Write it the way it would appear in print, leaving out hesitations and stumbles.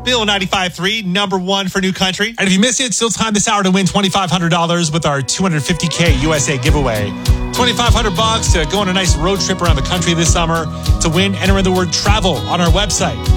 Bill 95.3, number one for New Country. And if you missed it, still time this hour to win $2,500 with our $250K USA giveaway. $2,500 to go on a nice road trip around the country this summer. To win, enter in the word travel on our website.